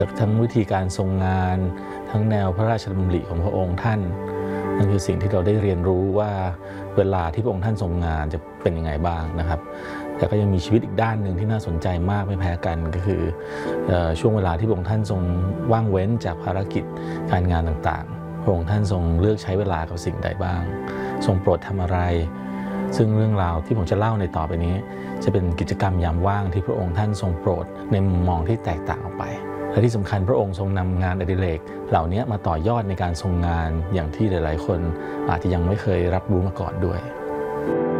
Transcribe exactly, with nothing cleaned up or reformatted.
ทั้งวิธีการทรงงานทั้งแนวพระราชดำริของพระองค์ท่านนั่นคือสิ่งที่เราได้เรียนรู้ว่าเวลาที่พระองค์ท่านทรงงานจะเป็นยังไงบ้างนะครับแต่ก็ยังมีชีวิตอีกด้านหนึ่งที่น่าสนใจมากไม่แพ้กันก็คือช่วงเวลาที่พระองค์ท่านทรงว่างเว้นจากภารกิจการงานต่างๆพระองค์ท่านทรงเลือกใช้เวลากับสิ่งใดบ้างทรงโปรดทำอะไรซึ่งเรื่องราวที่ผมจะเล่าในต่อไปนี้จะเป็นกิจกรรมยามว่างที่พระองค์ท่านทรงโปรดในมุมมองที่แตกต่างออกไปและที่สำคัญพระองค์ทรงนำงานอดิเรกเหล่านี้มาต่อยอดในการทรงงานอย่างที่หลายๆคนอาจจะยังไม่เคยรับรู้มาก่อนด้วย